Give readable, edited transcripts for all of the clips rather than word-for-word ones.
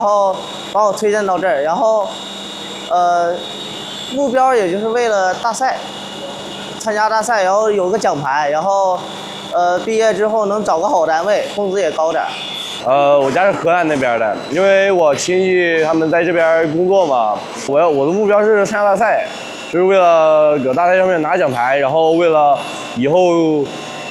然后把我推荐到这儿，然后目标也就是为了大赛，参加大赛，然后有个奖牌，然后毕业之后能找个好单位，工资也高点。 我家是河南那边的，因为我亲戚他们在这边工作嘛，我的目标是参加大赛，就是为了搁大赛上面拿奖牌，然后为了以后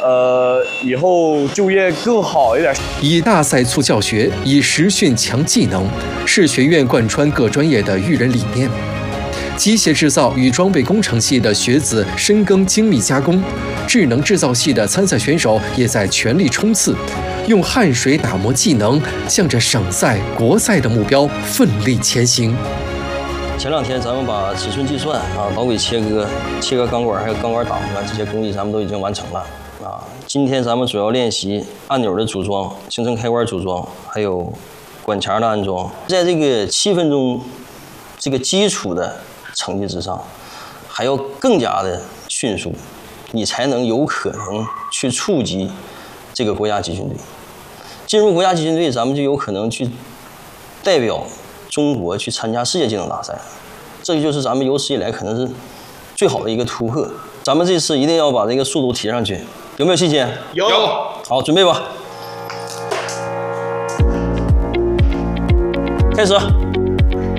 就业更好一点。 以大赛促教学，以实训强技能，是学院贯穿各专业的育人理念。机械制造与装备工程系的学子深耕精密加工，智能制造系的参赛选手也在全力冲刺，用汗水打磨技能，向着省赛、国赛的目标奋力前行。 前2天咱们把尺寸计算导轨切割钢管还有钢管挡这些工艺咱们都已经完成了今天咱们主要练习按钮的组装、行程开关组装，还有管钳的安装。在这个7分钟这个基础的成绩之上，还要更加的迅速，你才能有可能去触及这个国家集训队。进入国家集训队，咱们就有可能去代表中国去参加世界技能大赛，这就是咱们有史以来可能是最好的一个突破。咱们这次一定要把这个速度提上去，有没有信心？ 有。 好，准备吧，开始。